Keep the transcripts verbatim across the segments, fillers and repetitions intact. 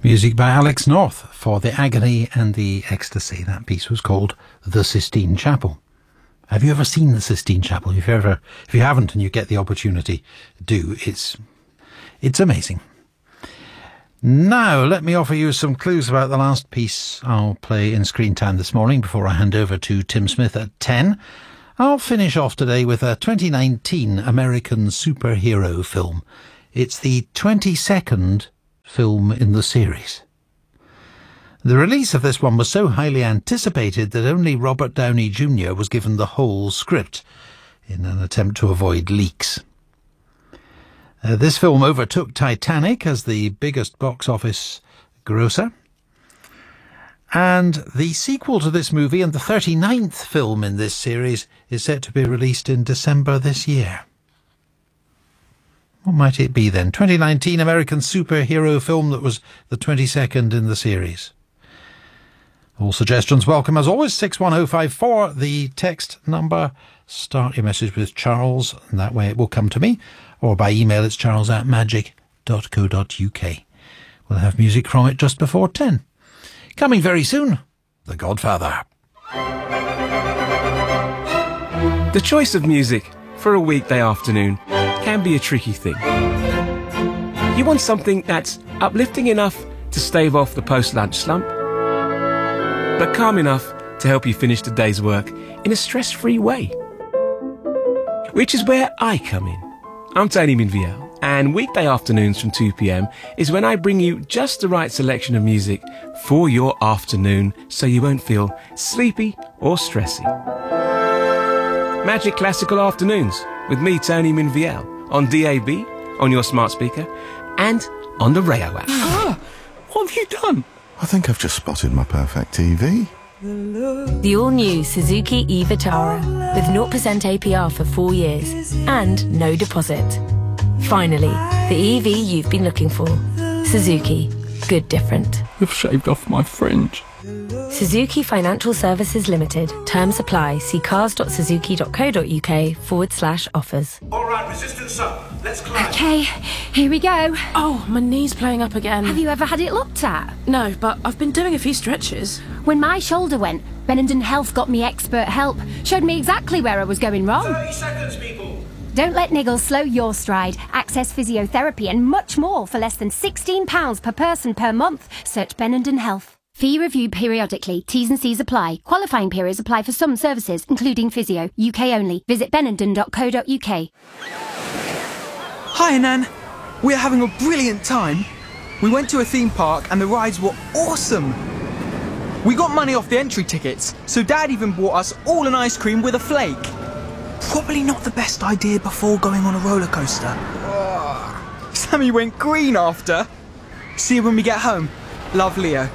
Music by Alex North for The Agony and the Ecstasy. That piece was called The Sistine Chapel. Have you ever seen the Sistine Chapel? If you ever, if you haven't and you get the opportunity, do. It's, it's amazing. Now, let me offer you some clues about the last piece I'll play in Screen Time this morning before I hand over to Tim Smith at ten. I'll finish off today with a twenty nineteen American superhero film. It's the twenty-second film in the series. The release of this one was so highly anticipated that only Robert Downey Junior was given the whole script in an attempt to avoid leaks. Uh, this film overtook Titanic as the biggest box office grosser. And the sequel to this movie and the thirty-ninth film in this series is set to be released in December this year. What might it be then? twenty nineteen American superhero film that was the twenty-second in the series. All suggestions welcome as always. six one oh five four, the text number. Start your message with Charles, and that way it will come to me. Or by email, it's charles at magic dot co dot uk. We'll have music from it just before ten. Coming very soon, The Godfather. The choice of music for a weekday afternoon can be a tricky thing. You want something that's uplifting enough to stave off the post-lunch slump, but calm enough to help you finish the day's work in a stress-free way. Which is where I come in. I'm Tony Minviel, and weekday afternoons from two p.m. is when I bring you just the right selection of music for your afternoon so you won't feel sleepy or stressy. Magic Classical Afternoons with me, Tony Minviel, on D A B, on your smart speaker, and on the Rayo app. Ah, what have you done? I think I've just spotted my perfect T V. The all-new Suzuki e-Vitara with zero percent A P R for four years and no deposit. Finally, the E V you've been looking for. Suzuki. Good different. You've shaved off my fringe. Suzuki Financial Services Limited. Terms apply. See cars.suzuki.co.uk forward slash offers. All right, resistance up. Let's climb. Okay, here we go. Oh, my knee's playing up again. Have you ever had it looked at? No, but I've been doing a few stretches. When my shoulder went, Benenden Health got me expert help. Showed me exactly where I was going wrong. thirty seconds, people. Don't let niggles slow your stride. Access physiotherapy and much more for less than sixteen pounds per person per month. Search Benenden Health. Fee reviewed periodically. T's and C's apply. Qualifying periods apply for some services, including physio. U K only. Visit benenden dot co dot uk. Hi, Nan. We're having a brilliant time. We went to a theme park and the rides were awesome. We got money off the entry tickets, so Dad even bought us all an ice cream with a flake. Probably not the best idea before going on a roller coaster. Oh, Sammy went green after. See you when we get home. Love, Leo.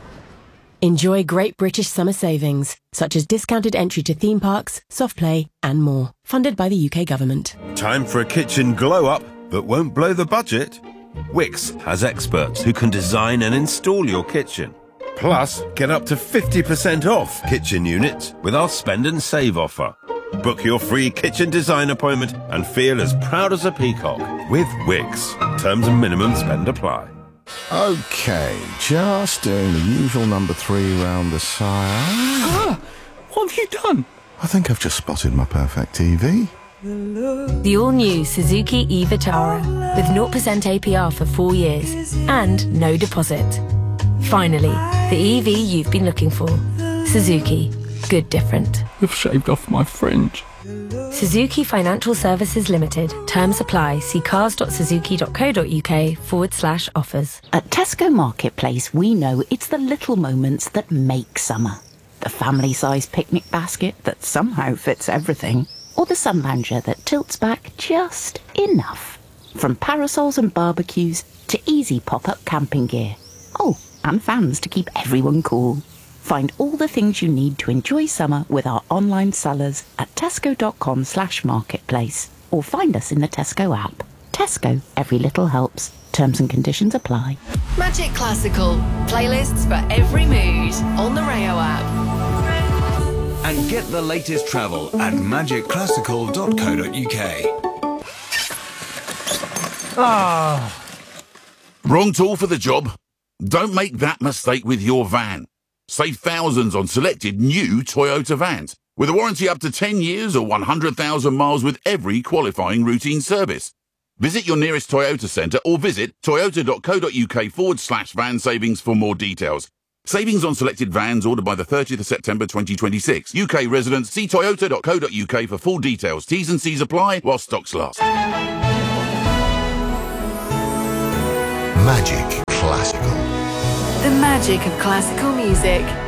Enjoy great British summer savings, such as discounted entry to theme parks, soft play and more. Funded by the U K government. Time for a kitchen glow-up that won't blow the budget? Wix has experts who can design and install your kitchen. Plus, get up to fifty percent off kitchen units with our spend and save offer. Book your free kitchen design appointment and feel as proud as a peacock with Wix. Terms and minimum spend apply. Okay, just doing the usual number three round the sire. Ah, what have you done? I think I've just spotted my perfect T V. The all-new Suzuki e-Vitara with zero percent A P R for four years and no deposit. Finally, the E V you've been looking for. Suzuki. Good different. You've shaved off my fringe. Suzuki Financial Services Limited. Terms apply. See cars.suzuki.co.uk forward slash offers. At Tesco Marketplace, we know it's the little moments that make summer. The family-sized picnic basket that somehow fits everything. Or the sun lounger that tilts back just enough. From parasols and barbecues to easy pop-up camping gear. Oh, and fans to keep everyone cool. Find all the things you need to enjoy summer with our online sellers at tesco.com slash marketplace. Or find us in the Tesco app. Tesco, every little helps. Terms and conditions apply. Magic Classical. Playlists for every mood on the Rayo app. And get the latest travel at magic classical dot co dot uk. Ah. Wrong tool for the job? Don't make that mistake with your van. Save thousands on selected new Toyota vans, with a warranty up to ten years or one hundred thousand miles with every qualifying routine service. Visit your nearest Toyota centre or visit toyota.co.uk forward slash van savings for more details. Savings on selected vans ordered by the thirtieth of September twenty twenty-six. U K residents, see toyota.co.uk for full details. T's and C's apply while stocks last. Magic Classical. The magic of classical music.